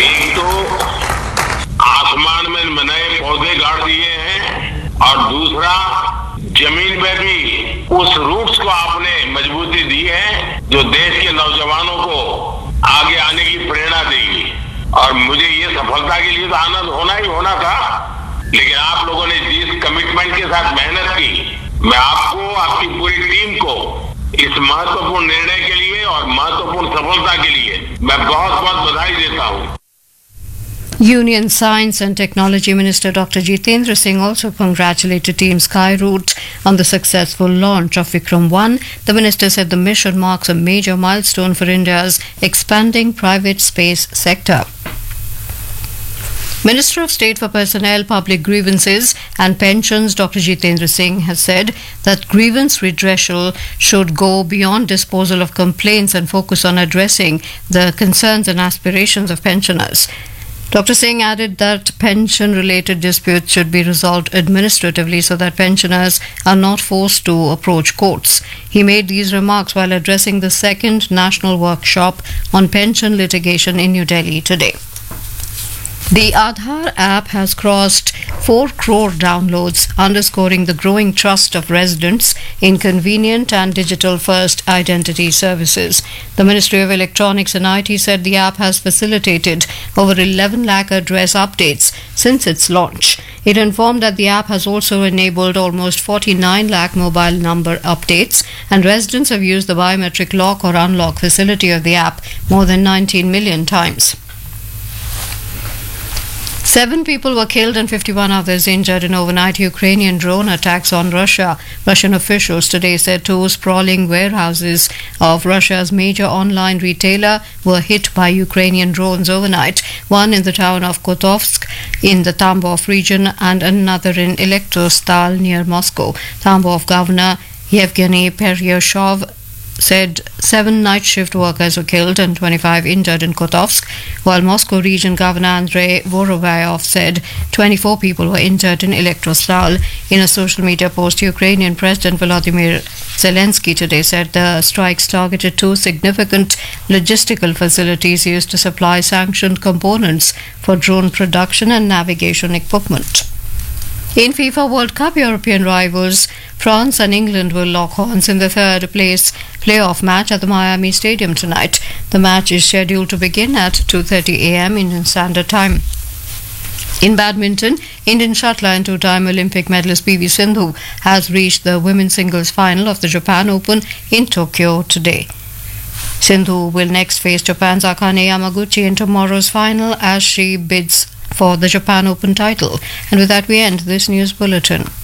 एक तो आसमान में नए पौधे गाड़ दिए हैं और दूसरा जमीन में भी उस रूट्स को आपने मजबूती दी है जो देश के नौजवानों को आगे आने की प्रेरणा देगी। और मुझे ये सफलता के लिए तो आनंद होना ही होना था, लेकिन आप लोगों ने जिस कमिटमेंट के साथ मेहनत की, मैं आपको, आपकी पूरी टीम को इस महत्वपूर्ण निर्णय के लिए और महत्वपूर्ण सफलता के लिए मैं बहुत बहुत बधाई देता हूँ। Union Science and Technology Minister Dr. Jitendra Singh also congratulated Team Skyroot on the successful launch of Vikram 1. The minister said the mission marks a major milestone for India's expanding private space sector. Minister of State for Personnel, Public Grievances and Pensions Dr. Jitendra Singh has said that grievance redressal should go beyond disposal of complaints and focus on addressing the concerns and aspirations of pensioners. Dr. Singh added that pension-related disputes should be resolved administratively so that pensioners are not forced to approach courts. He made these remarks while addressing the second national workshop on pension litigation in New Delhi today. The Aadhaar app has crossed 4 crore downloads, underscoring the growing trust of residents in convenient and digital-first identity services. The Ministry of Electronics and IT said the app has facilitated over 11 lakh address updates since its launch. It informed that the app has also enabled almost 49 lakh mobile number updates, and residents have used the biometric lock or unlock facility of the app more than 19 million times. 7 people were killed and 51 others injured in overnight Ukrainian drone attacks on Russia. Russian officials today said 2 sprawling warehouses of Russia's major online retailer were hit by Ukrainian drones overnight, one in the town of Kotovsk in the Tambov region and another in Elektrostal near Moscow. Tambov Governor Yevgeny Peryashov said 7 night shift workers were killed and 25 injured in Kotovsk, while Moscow region governor Andrei Vorovyov said 24 people were injured in Elektrostal. In a social media post, Ukrainian President Volodymyr Zelensky today said the strikes targeted 2 significant logistical facilities used to supply sanctioned components for drone production and navigation equipment. In FIFA World Cup, European rivals France and England will lock horns in the third place playoff match at the Miami Stadium tonight. The match is scheduled to begin at 2:30 a.m. Indian Standard Time. In badminton, Indian shuttler and 2-time Olympic medalist PV Sindhu has reached the women's singles final of the Japan Open in Tokyo today. Sindhu will next face Japan's Akane Yamaguchi in tomorrow's final as she bids for the Japan Open title. And with that, we end this news bulletin.